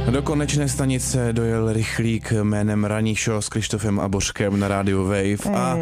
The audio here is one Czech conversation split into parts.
Do konečné stanice dojel rychlík jménem Ranní show s Krištofem a Božkem na rádiu Wave a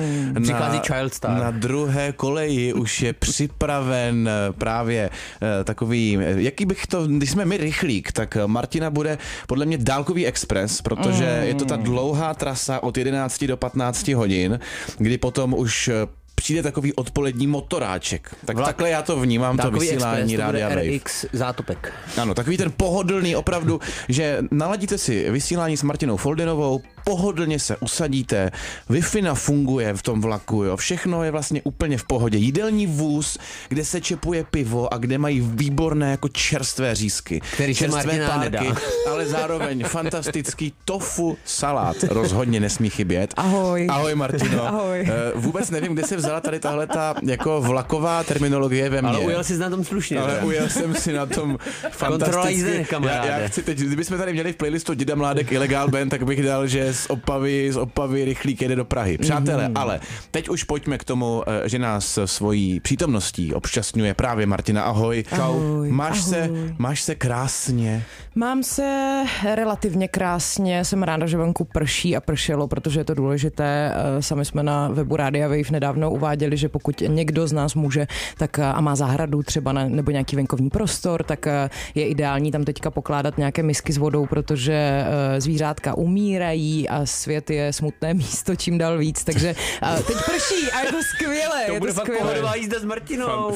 na druhé koleji už je připraven právě takový, jaký bych to, když jsme my rychlík, tak Martina bude podle mě dálkový expres, protože je to ta dlouhá trasa od 11 do 15 hodin, kdy potom už přijde takový odpolední motoráček. Tak takhle já to vnímám, to vysílání Rádia Wave. RX zátopek. Ano, takový ten pohodlný opravdu, že naladíte si vysílání s Martinou Foldinovou, pohodlně se usadíte, Wi-Fi funguje v tom vlaku, jo, všechno je vlastně úplně v pohodě. Jídelní vůz, kde se čepuje pivo a kde mají výborné jako čerstvé řízky. Který se Martina nedá. Ale zároveň fantastický tofu salát rozhodně nesmí chybět. Ahoj. Ahoj Martino. Ahoj. Vůbec nevím, kde se vzala tady tahleta jako vlaková terminologie ve mně. Ale ujel jsi na tom slušně. Ale ujel jsem si na tom fantasticky. Já chci teď, kdybychom tady měli v playlistu Děda Mládek Ilegál Band, tak bych dal, že z Opavy rychlík jede do Prahy. Přátelé, ale teď už pojďme k tomu, že nás svojí přítomností obšťastňuje právě Martina. Ahoj. Ahoj. Máš se krásně? Mám se relativně krásně, jsem ráda, že venku prší a pršelo, protože je to důležité. Sami jsme na webu Rádia Wave nedávno uváděli, že pokud někdo z nás může tak a má zahradu třeba nebo nějaký venkovní prostor, tak je ideální tam teďka pokládat nějaké misky s vodou, protože zvířátka umírají a svět je smutné místo čím dál víc, takže teď prší a je to skvělé. To bude fakt pohodová jízda s Martinou.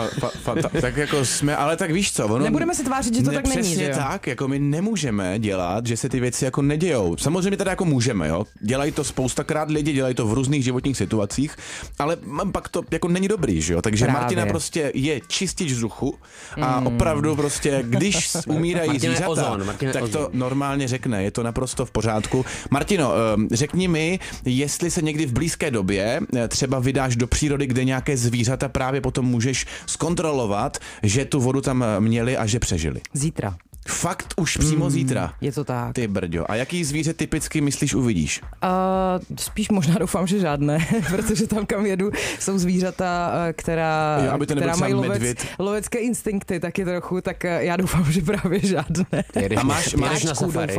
Tak jako jsme, ale tak víš co? Nebudeme se tvářit, že to tak není, že jo? Tak, jako my nemůžeme dělat, že se ty věci jako nedějou. Samozřejmě tady jako můžeme, jo. Dělají to spoustakrát lidi, dělají to v různých životních situacích, ale pak to jako není dobrý, že jo. Takže právě. Martina prostě je čistič vzduchu a opravdu prostě, když umírají zvířata, tak to normálně řekne, je to naprosto v pořádku. Martino, řekni mi, jestli se někdy v blízké době třeba vydáš do přírody, kde nějaké zvířata právě potom můžeš zkontrolovat, že tu vodu tam měli a že přežili. Zítra. Fakt už přímo zítra. Je to tak. Ty brďo. A jaký zvíře typicky myslíš uvidíš? Spíš možná doufám, že žádné, protože tam, kam jedu, jsou zvířata, která mají lovecké instinkty taky trochu, tak já doufám, že právě žádné. A máš na safari?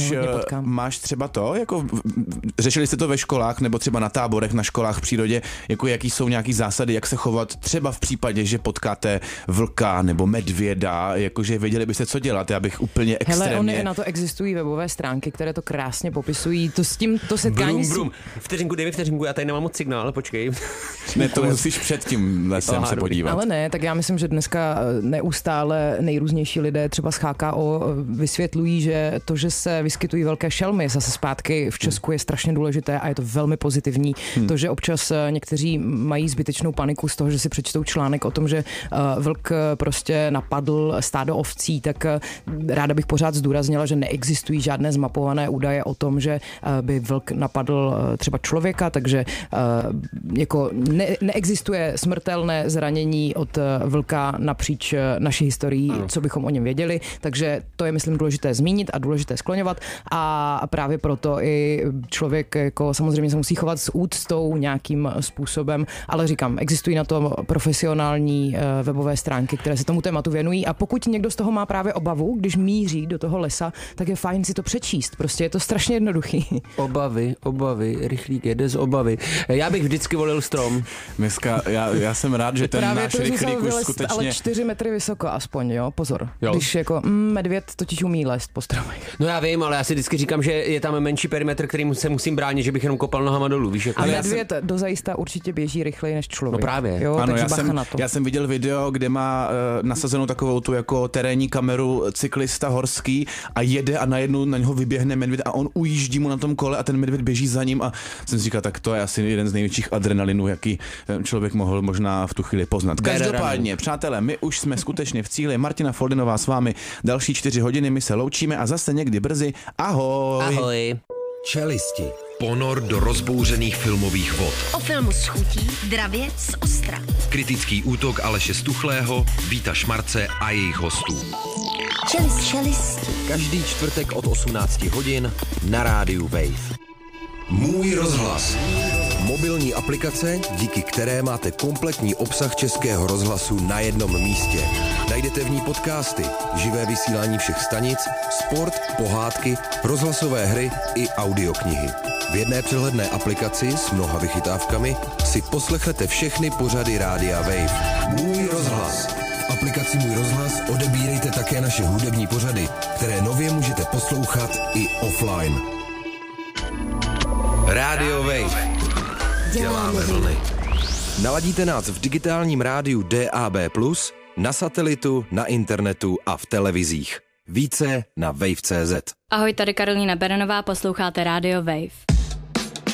Máš třeba to, jako řešili jste to ve školách nebo třeba na táborech na školách v přírodě, jako jaký jsou nějaký zásady, jak se chovat třeba v případě, že potkáte vlka nebo medvěda, jakože věděli byste, co dělat. Já bych úplně extrémně... Hele, ony na to existují webové stránky, které to krásně popisují. To s tím to setkání... Brum. Dej mi vteřinku, já tady nemám moc signál, počkej. Ne, to musíš před tím lesem se podívat. Ale ne, tak já myslím, že dneska neustále nejrůznější lidé třeba z HKO vysvětlují, že to, že se vyskytují velké šelmy zase zpátky v Česku je strašně důležité a je to velmi pozitivní. To, že občas někteří mají zbytečnou paniku z toho, že si přečtou článek o tom, že vlk prostě napadl stádo ovcí, tak ráda bych pořád zdůraznila, že neexistují žádné zmapované údaje o tom, že by vlk napadl třeba člověka, takže jako neexistuje smrtelné zranění od vlka napříč naší historií, co bychom o něm věděli, takže to je, myslím, důležité zmínit a důležité skloňovat a právě proto i člověk jako samozřejmě se musí chovat s úctou nějakým způsobem, ale říkám, existují na to profesionální webové stránky, které se tomu tématu věnují a pokud někdo z toho má právě obavu, když míří do toho lesa, tak je fajn si to přečíst. Prostě je to strašně jednoduchý. Obavy, rychlík jede z obavy. Já bych vždycky volil strom. Dneska, já jsem rád, že ten náš rychlík už skutečně... Ale 4 metry vysoko aspoň, jo, pozor. Jo. Když jako medvěd totiž umí lézt po stromech. No já vím, ale já si vždycky říkám, že je tam menší perimetr, kterým se musím bránit, že bych jenom kopal nohama dolů, víš? Jako a medvěd dozajista určitě běží rychleji než člověk. No právě. Jo, ano, takže já jsem viděl video, kde má nasazenou takovou tu jako terénní kameru cyklista horský a jede a najednou na něho vyběhne medvěd a on ujíždí mu na tom kole a ten medvěd běží za ním a jsem si říkal, tak to je asi jeden z největších adrenalinů, jaký člověk mohl možná v tu chvíli poznat. Každopádně, přátelé, my už jsme skutečně v cíli. Martina Foldinová s vámi další 4 hodiny, my se loučíme a zase někdy brzy. Ahoj! Ahoj! Čelisti. Ponor do rozbouřených filmových vod. O filmu s chutí, dravě z ostra. Kritický útok Aleše Stuchlého, Víta Šmarce a jejich hostů. Čelisti. Každý čtvrtek od 18 hodin na rádiu Wave. Můj rozhlas. Mobilní aplikace, díky které máte kompletní obsah Českého rozhlasu na jednom místě. Najdete v ní podcasty, živé vysílání všech stanic, sport, pohádky, rozhlasové hry i audioknihy. V jedné přehledné aplikaci s mnoha vychytávkami si poslechnete všechny pořady Rádia Wave. Můj rozhlas. V aplikaci Můj rozhlas odebírejte také naše hudební pořady, které nově můžete poslouchat i offline. Rádio Wave. Děláme vlny. Naladíte nás v digitálním rádiu DAB+, na satelitu, na internetu a v televizích. Více na wave.cz. Ahoj, tady Karolína Beranová, posloucháte Rádio Wave.